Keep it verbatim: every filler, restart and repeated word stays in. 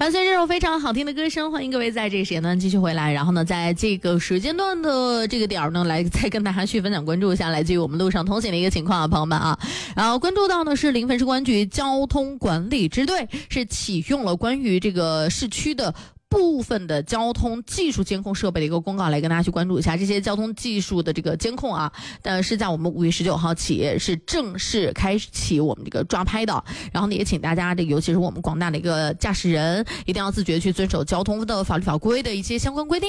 伴随这首非常好听的歌声，欢迎各位在这个时间段继续回来，然后呢在这个时间段的这个点儿呢来再跟大家去分享关注一下来自于我们路上通行的一个情况啊，朋友们啊，然后关注到呢是临汾市公安局交通管理支队是启用了关于这个市区的部分的交通技术监控设备的一个公告，来跟大家去关注一下这些交通技术的这个监控啊，但是在我们五月十九号起是正式开启我们这个抓拍的，然后呢也请大家这尤其是我们广大的一个驾驶人一定要自觉去遵守交通的法律法规的一些相关规定。